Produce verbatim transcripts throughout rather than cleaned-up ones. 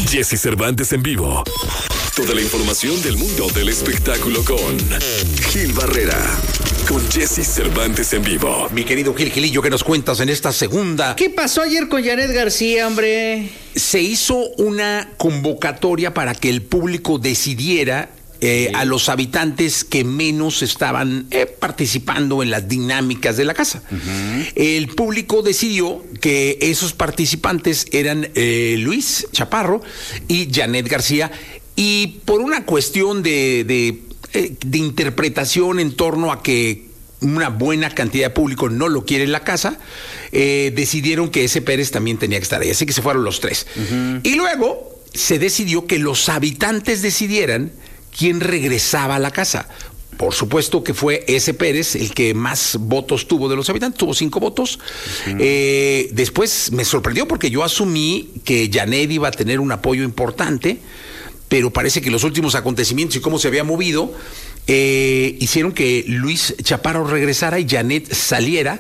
Jesse Cervantes en vivo. Toda la información del mundo del espectáculo con Gil Barrera. Con Jesse Cervantes en vivo. Mi querido Gil Gilillo, ¿qué nos cuentas en esta segunda? ¿Qué pasó ayer con Janet García, hombre? Se hizo una convocatoria para que el público decidiera eh, sí. a los habitantes que menos estaban eh, participando en las dinámicas de la casa. Uh-huh. El público decidió que esos participantes eran eh, Luis Chaparro y Janet García, y por una cuestión de... de de interpretación en torno a que una buena cantidad de público no lo quiere en la casa, eh, decidieron que ese Pérez también tenía que estar ahí, así que se fueron los tres. Uh-huh. Y luego se decidió que los habitantes decidieran quién regresaba a la casa. Por supuesto que fue ese Pérez el que más votos tuvo de los habitantes, tuvo cinco votos. Uh-huh. Eh, después me sorprendió porque yo asumí que Janet iba a tener un apoyo importante, pero parece que los últimos acontecimientos y cómo se había movido eh, hicieron que Luis Chaparro regresara y Janet saliera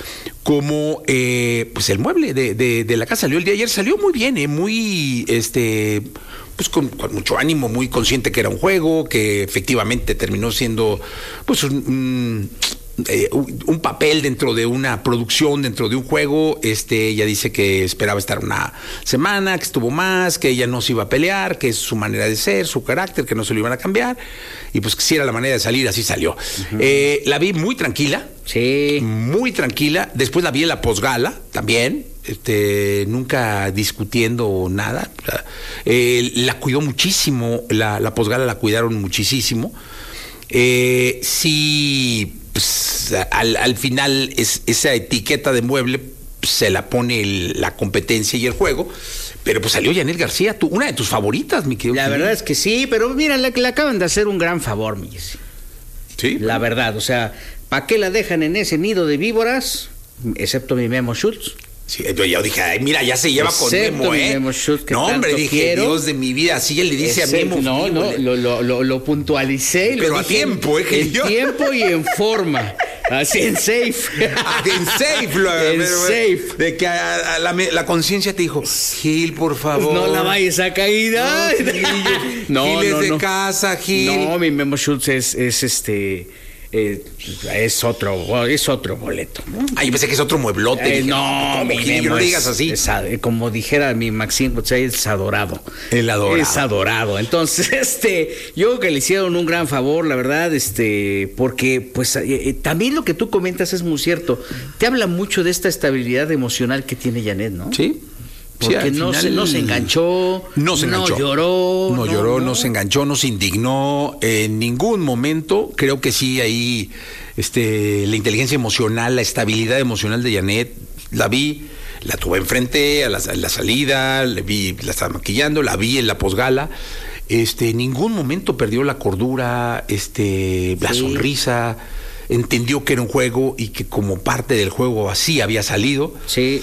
como eh, pues el mueble de, de, de la casa. Salió el día de ayer, salió muy bien, eh, muy este pues con, con mucho ánimo, muy consciente que era un juego, que efectivamente terminó siendo pues un, un Eh, un papel dentro de una producción, dentro de un juego. Este, ella dice que esperaba estar una semana, que estuvo más, que ella no se iba a pelear, que es su manera de ser, su carácter, que no se lo iban a cambiar, y pues que si era la manera de salir, así salió. Uh-huh. Eh, la vi muy tranquila, sí, muy tranquila. Después la vi en la posgala también, este, nunca discutiendo nada. Eh, la cuidó muchísimo, la, la posgala la cuidaron muchísimo. Eh, sí. Pues, al, al final es, esa etiqueta de mueble pues, se la pone el, la competencia y el juego, pero pues salió Janet García, tú, una de tus favoritas, mi querido. La verdad es que sí, pero mira, le, le acaban de hacer un gran favor, mi Jesse. Sí. La verdad, o sea, ¿para qué la dejan en ese nido de víboras? Excepto mi Memo Schultz. Sí, yo, yo dije, ay, mira, ya se lleva Excepto con Memo, ¿eh? Memo Schultz, no, hombre, dije, quiero. Dios de mi vida, así él le dice Excepto, a Memo. No, no, lo, lo, lo, lo puntualicé. Pero lo a tiempo, ¿eh? En yo... tiempo y en forma. Así, en safe. en safe. Lo, en pero, safe. De que a, a la, la conciencia te dijo, Gil, por favor. No la vayas a caer. No, no, Gil no, es de no. casa, Gil. No, mi Memo Schultz es, es este... Eh, es otro es otro boleto, ¿no? Ah, yo pensé que es otro mueblote. Eh, no, mi Memo, no digas así. Es, es, como dijera mi Maxine, es adorado. El adorado. Es adorado. Entonces, este, yo creo que le hicieron un gran favor, la verdad, este, porque, pues, eh, también lo que tú comentas es muy cierto. Te habla mucho de esta estabilidad emocional que tiene Janet, ¿no? Sí. Porque sí, no, final, se, no se enganchó, no, se enganchó, no lloró. No, no lloró, no. no se enganchó, no se indignó en ningún momento. Creo que sí, ahí este, la inteligencia emocional, la estabilidad emocional de Janet, la vi, la tuve enfrente a la, a la salida, la vi, la estaba maquillando, la vi en la posgala. Este, en ningún momento perdió la cordura, este, la sí. sonrisa. Entendió que era un juego y que como parte del juego así había salido. Sí.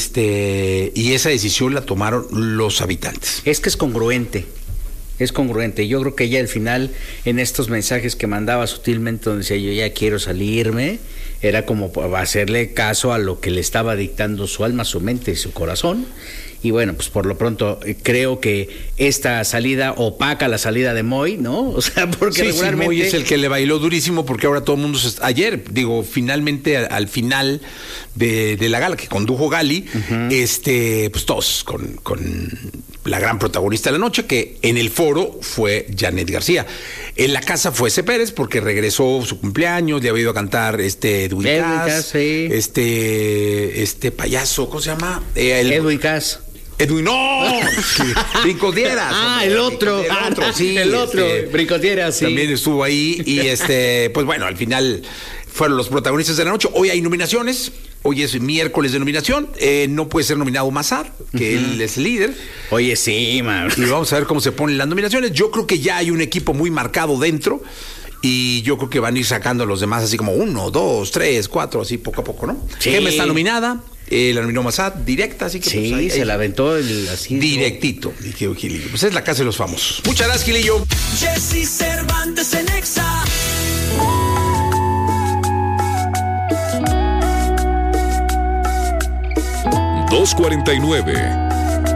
Este, y esa decisión la tomaron los habitantes. Es que es congruente. Es congruente. Yo creo que ella al final, en estos mensajes que mandaba sutilmente, donde decía yo ya quiero salirme, era como hacerle caso a lo que le estaba dictando su alma, su mente y su corazón. Y bueno, pues por lo pronto creo que esta salida opaca la salida de Moy, ¿no? O sea, porque sí, regularmente... Sí, Moy es el que le bailó durísimo porque ahora todo el mundo... Se... Ayer, digo, finalmente al, al final de, de la gala que condujo Gali, uh-huh. este, pues todos con, con la gran protagonista de la noche, que en el foro fue Janet García. En la casa fue ese Pérez porque regresó su cumpleaños, le había ido a cantar este Edwin Cass, sí. este, este payaso, ¿cómo se llama? Eh, el... Edwin Cass. Edwin, no, Brincotieras. Ah, el otro, el otro, ah, sí, el otro, este, Brincotieras, sí. También estuvo ahí y este, pues bueno, al final fueron los protagonistas de la noche. Hoy hay nominaciones, hoy es miércoles de nominación, eh, no puede ser nominado Mazar, que uh-huh. él es líder. Oye, sí, man. Y vamos a ver cómo se ponen las nominaciones. Yo creo que ya hay un equipo muy marcado dentro. Y yo creo que van a ir sacando a los demás así como uno, dos, tres, cuatro, así poco a poco, ¿no? Sí. Gema está nominada, eh, la nominó Mazat, directa, así que sí, pues ahí, se ahí, la aventó el, así. Directito, dije Gilillo. Pues es la casa de los famosos. Muchas gracias, Gilillo. Jesse Cervantes en Exa. dos cuarenta y nueve